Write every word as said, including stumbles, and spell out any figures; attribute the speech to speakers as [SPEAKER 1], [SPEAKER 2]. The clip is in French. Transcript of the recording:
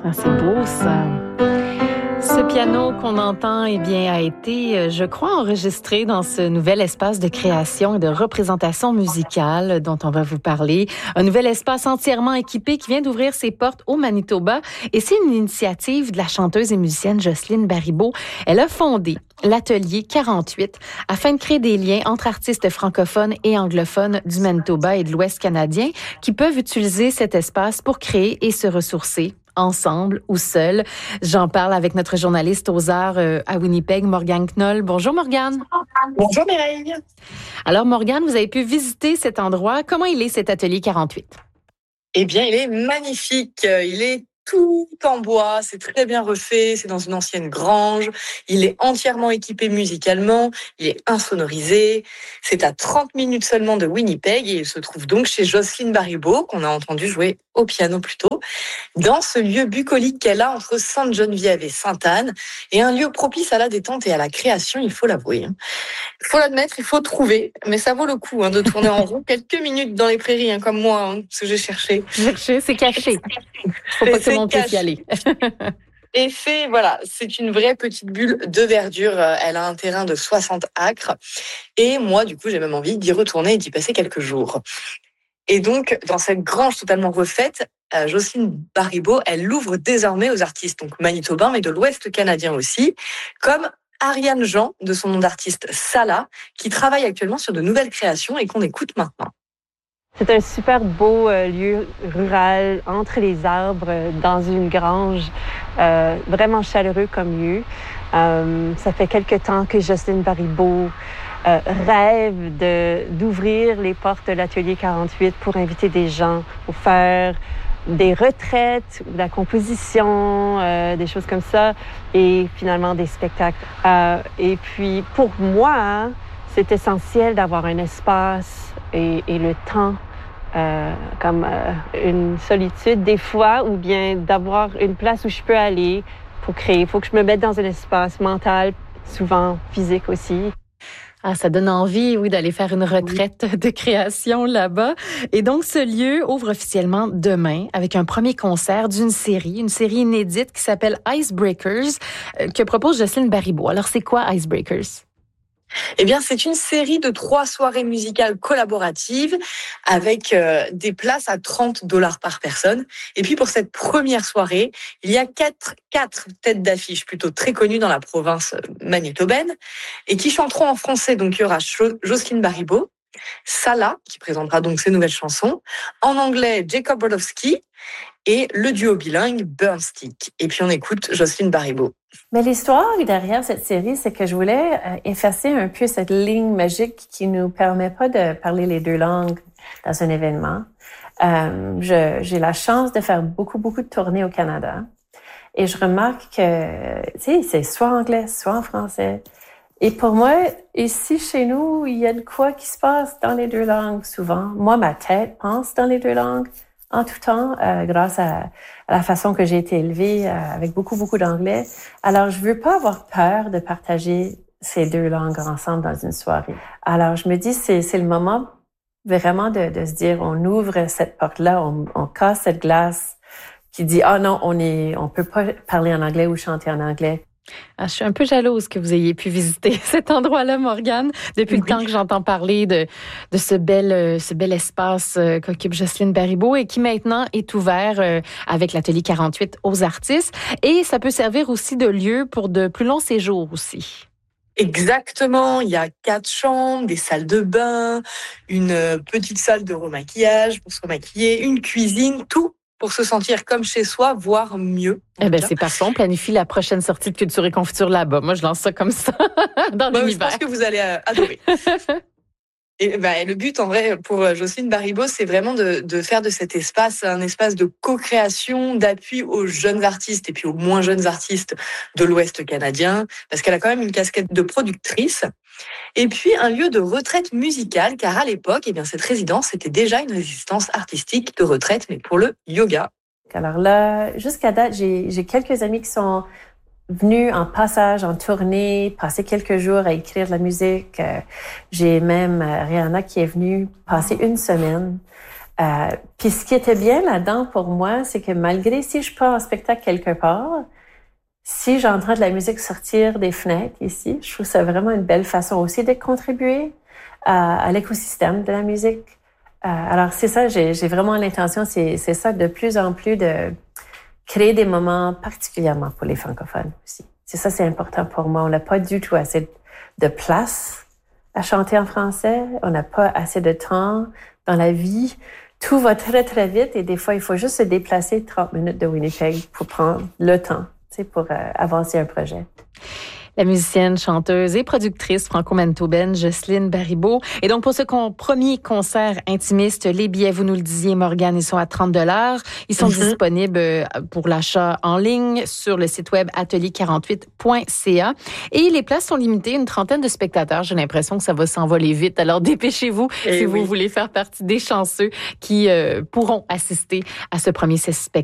[SPEAKER 1] Ah, c'est beau, ça. Ce piano qu'on entend, eh bien, a été, je crois, enregistré dans ce nouvel espace de création et de représentation musicale dont on va vous parler. Un nouvel espace entièrement équipé qui vient d'ouvrir ses portes au Manitoba. Et c'est une initiative de la chanteuse et musicienne Jocelyne Baribeau. Elle a fondé l'Atelier quarante-huit afin de créer des liens entre artistes francophones et anglophones du Manitoba et de l'Ouest canadien qui peuvent utiliser cet espace pour créer et se ressourcer ensemble ou seuls. J'en parle avec notre journaliste aux arts euh, à Winnipeg, Morgane Knoll. Bonjour Morgane.
[SPEAKER 2] Bonjour Mireille.
[SPEAKER 1] Alors Morgane, vous avez pu visiter cet endroit. Comment il est cet atelier quarante-huit?
[SPEAKER 2] Eh bien, il est magnifique. Il est tout en bois, c'est très bien refait, c'est dans une ancienne grange, il est entièrement équipé musicalement, il est insonorisé, c'est à trente minutes seulement de Winnipeg et il se trouve donc chez Jocelyne Baribeau, qu'on a entendu jouer au piano plus tôt, dans ce lieu bucolique qu'elle a entre Sainte-Geneviève et Sainte-Anne, et un lieu propice à la détente et à la création, il faut l'avouer. Il faut l'admettre, il faut trouver, mais ça vaut le coup hein, de tourner en rond quelques minutes dans les prairies, hein, comme moi, hein, ce que j'ai cherché.
[SPEAKER 1] Chercher, c'est caché. Faut pas que tout le monde puisse y aller.
[SPEAKER 2] Et c'est, voilà, c'est une vraie petite bulle de verdure. Elle a un terrain de soixante acres. Et moi, du coup, j'ai même envie d'y retourner et d'y passer quelques jours. Et donc, dans cette grange totalement refaite, euh, Jocelyne Baribeau, elle l'ouvre désormais aux artistes, donc manitobains, mais de l'Ouest canadien aussi, comme Ariane Jean, de son nom d'artiste Sala, qui travaille actuellement sur de nouvelles créations et qu'on écoute maintenant.
[SPEAKER 3] C'est un super beau euh, lieu rural, entre les arbres, euh, dans une grange, euh, vraiment chaleureux comme lieu. Euh, ça fait quelque temps que Jocelyne Baribeau euh, rêve de, d'ouvrir les portes de l'Atelier quarante-huit pour inviter des gens, pour faire des retraites, de la composition, euh, des choses comme ça, et finalement des spectacles. Euh, et puis, pour moi, hein, c'est essentiel d'avoir un espace et, et le temps, euh, comme euh, une solitude des fois, ou bien d'avoir une place où je peux aller pour créer. Il faut que je me mette dans un espace mental, souvent physique aussi.
[SPEAKER 1] Ah, ça donne envie, oui, d'aller faire une retraite oui. de création là-bas. Et donc, ce lieu ouvre officiellement demain avec un premier concert d'une série, une série inédite qui s'appelle Icebreakers, euh, que propose Jocelyne Baribeau. Alors, c'est quoi Icebreakers?
[SPEAKER 2] Eh bien, c'est une série de trois soirées musicales collaboratives avec euh, des places à trente dollars par personne. Et puis, pour cette première soirée, il y a quatre, quatre têtes d'affiche plutôt très connues dans la province manitobaine et qui chanteront en français. Donc, il y aura Jocelyne Baribeau, Sala, qui présentera donc ses nouvelles chansons, en anglais, Jacob Brodowski, et le duo bilingue Burnstick. Et puis on écoute Jocelyne Baribeau.
[SPEAKER 4] Mais l'histoire derrière cette série, c'est que je voulais effacer un peu cette ligne magique qui nous permet pas de parler les deux langues dans un événement. Euh, je, j'ai la chance de faire beaucoup, beaucoup de tournées au Canada. Et je remarque que, tu sais, c'est soit anglais, soit en français. Et pour moi, ici, chez nous, il y a de quoi qui se passe dans les deux langues souvent. Moi, ma tête pense dans les deux langues en tout temps, euh, grâce à, à la façon que j'ai été élevée, euh, avec beaucoup, beaucoup d'anglais. Alors, je veux pas avoir peur de partager ces deux langues ensemble dans une soirée. Alors, je me dis, c'est, c'est le moment vraiment de, de se dire, on ouvre cette porte-là, on, on casse cette glace qui dit, ah oh non, on est, on peut pas parler en anglais ou chanter en anglais.
[SPEAKER 1] Ah, je suis un peu jalouse que vous ayez pu visiter cet endroit-là, Morgane, depuis oui. le temps que j'entends parler de, de ce bel, ce bel espace euh, qu'occupe Jocelyne Baribeau et qui maintenant est ouvert euh, avec l'Atelier quarante-huit aux artistes. Et ça peut servir aussi de lieu pour de plus longs séjours aussi.
[SPEAKER 2] Exactement, il y a quatre chambres, des salles de bain, une petite salle de remaquillage pour se remaquiller, une cuisine, tout pour se sentir comme chez soi, voire mieux.
[SPEAKER 1] Eh ben c'est parfait. On planifie la prochaine sortie de Culture et Confiture là-bas. Moi, je lance ça comme ça dans
[SPEAKER 2] bah,
[SPEAKER 1] l'univers.
[SPEAKER 2] Je pense que vous allez adorer. Et ben, le but, en vrai, pour Jocelyne Baribeau, c'est vraiment de, de faire de cet espace un espace de co-création, d'appui aux jeunes artistes et puis aux moins jeunes artistes de l'Ouest canadien, parce qu'elle a quand même une casquette de productrice. Et puis, un lieu de retraite musicale, car à l'époque, eh bien, cette résidence, c'était déjà une résidence artistique de retraite, mais pour le yoga.
[SPEAKER 4] Alors là, jusqu'à date, j'ai, j'ai quelques amis qui sont venus en passage, en tournée, passer quelques jours à écrire de la musique. J'ai même Rihanna qui est venue passer une semaine. Euh, puis ce qui était bien là-dedans pour moi, c'est que malgré si je pars en spectacle quelque part, si j'entends de la musique sortir des fenêtres ici, je trouve ça vraiment une belle façon aussi de contribuer à, à l'écosystème de la musique. Euh, alors c'est ça, j'ai, j'ai vraiment l'intention, c'est, c'est ça de plus en plus de créer des moments particulièrement pour les francophones aussi. C'est ça, c'est important pour moi. On n'a pas du tout assez de place à chanter en français. On n'a pas assez de temps dans la vie. Tout va très, très vite et des fois, il faut juste se déplacer trente minutes de Winnipeg pour prendre le temps, tu sais, pour euh, avancer un projet.
[SPEAKER 1] La musicienne, chanteuse et productrice franco-manitobaine Jocelyne Baribeau. Et donc, pour ce con- premier concert intimiste, les billets, vous nous le disiez, Morgane, ils sont à trente dollars. Ils sont mm-hmm. disponibles pour l'achat en ligne sur le site web atelier quarante-huit point c a. Et les places sont limitées, une trentaine de spectateurs. J'ai l'impression que ça va s'envoler vite. Alors, dépêchez-vous et si oui. vous voulez faire partie des chanceux qui euh, pourront assister à ce premier spectacle.